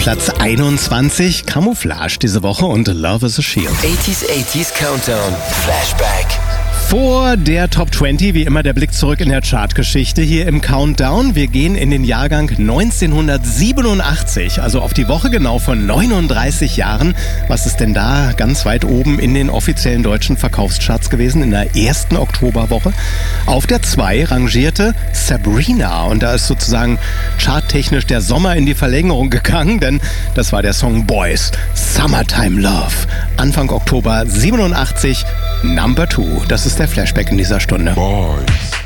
Platz 21, Camouflage diese Woche und Love is a Shield. 80s Countdown, Flashback. Vor der Top 20, wie immer der Blick zurück in der Chartgeschichte hier im Countdown. Wir gehen in den Jahrgang 1987, also auf die Woche genau von 39 Jahren. Was ist denn da ganz weit oben in den offiziellen deutschen Verkaufscharts gewesen in der ersten Oktoberwoche? Auf der 2 rangierte Sabrina und da ist sozusagen charttechnisch der Sommer in die Verlängerung gegangen, denn das war der Song Boys, Summertime Love. Anfang Oktober 87, Number 2. Das ist der Flashback in dieser Stunde. Boys.